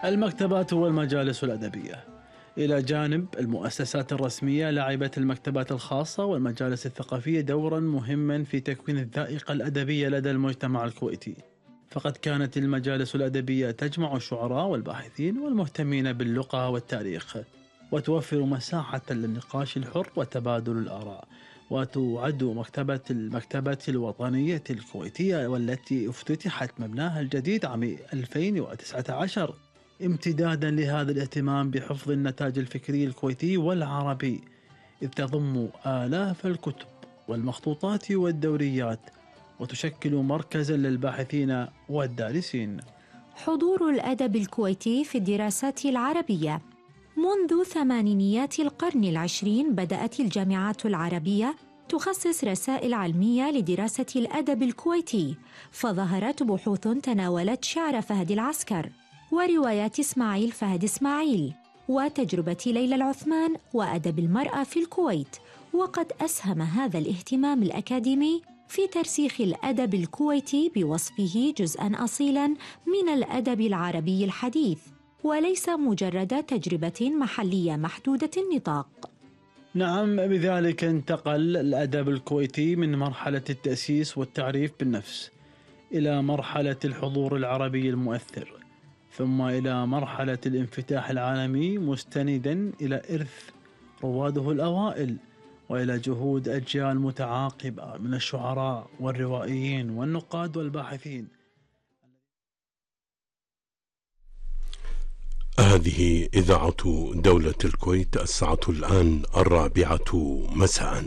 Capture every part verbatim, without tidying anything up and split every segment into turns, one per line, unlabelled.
المكتبات والمجالس الأدبية. إلى جانب المؤسسات الرسمية، لعبت المكتبات الخاصة والمجالس الثقافية دورا مهما في تكوين الذائقة الأدبية لدى المجتمع الكويتي. فقد كانت المجالس الأدبية تجمع الشعراء والباحثين والمهتمين باللغة والتاريخ، وتوفر مساحة للنقاش الحر وتبادل الآراء. وتعد مكتبة المكتبة الوطنية الكويتية والتي افتتحت مبناها الجديد عام ألفين وتسعة عشر امتدادا لهذا الاهتمام بحفظ النتاج الفكري الكويتي والعربي، إذ تضم آلاف الكتب والمخطوطات والدوريات، وتشكل مركزا للباحثين والدارسين.
حضور الأدب الكويتي في الدراسات العربية. منذ ثمانينيات القرن العشرين بدأت الجامعات العربية تخصص رسائل علمية لدراسة الأدب الكويتي، فظهرت بحوث تناولت شعر فهد العسكر وروايات إسماعيل فهد إسماعيل وتجربة ليلى العثمان وأدب المرأة في الكويت. وقد أسهم هذا الاهتمام الأكاديمي في ترسيخ الأدب الكويتي بوصفه جزءاً أصيلاً من الأدب العربي الحديث، وليس مجرد تجربة محلية محدودة النطاق.
نعم، بذلك انتقل الأدب الكويتي من مرحلة التأسيس والتعريف بالنفس إلى مرحلة الحضور العربي المؤثر، ثم إلى مرحلة الانفتاح العالمي، مستنداً إلى إرث رواده الأوائل وإلى جهود أجيال متعاقبة من الشعراء والروائيين والنقاد والباحثين.
هذه إذاعة دولة الكويت، الساعة الآن الرابعة مساء.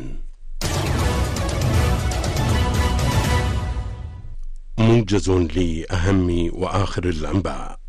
موجز لأهم وآخر الأنباء.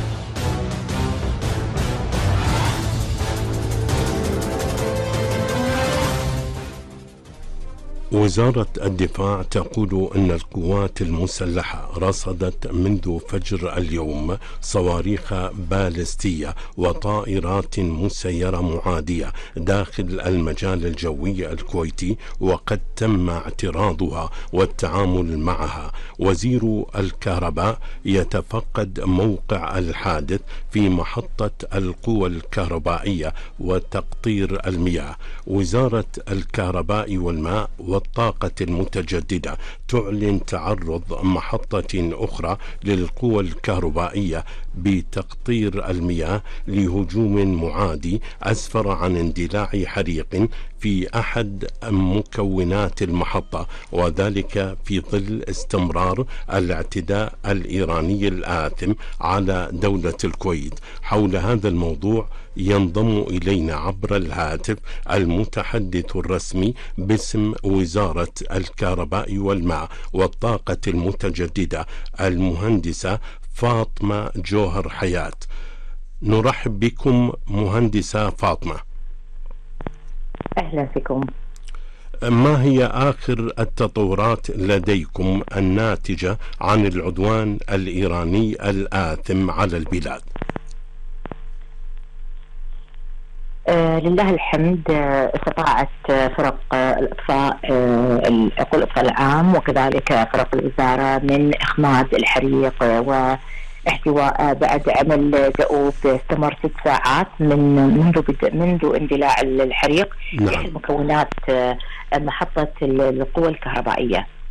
وزارة الدفاع تقول أن القوات المسلحة رصدت منذ فجر اليوم صواريخ باليستية وطائرات مسيرة معادية داخل المجال الجوي الكويتي، وقد تم اعتراضها والتعامل معها. وزير الكهرباء يتفقد موقع الحادث في محطة القوى الكهربائية وتقطير المياه. وزارة الكهرباء والماء والطاقة المتجددة تعلن تعرض محطة أخرى للقوى الكهربائية بتقطير المياه لهجوم معادي أسفر عن اندلاع حريق في أحد مكونات المحطة، وذلك في ظل استمرار الاعتداء الإيراني الآثم على دولة الكويت. حول هذا الموضوع ينضم إلينا عبر الهاتف المتحدث الرسمي باسم وزارة الكهرباء والماء والطاقة المتجددة، المهندسة فاطمة جوهر حياة. نرحب بكم مهندسة فاطمة.
أهلا بكم.
ما هي آخر التطورات لديكم الناتجة عن العدوان الإيراني الآثم على البلاد؟
آه لله الحمد. آه استطاعت آه فرق آه الإطفاء آه الإطفاء العام وكذلك فرق الوزارة من إخماد الحريق آه واحتواء بعد عمل دؤوب استمر ست ساعات من منذ منذ اندلاع الحريق في
نعم.
مكونات آه محطة القوى الكهربائية.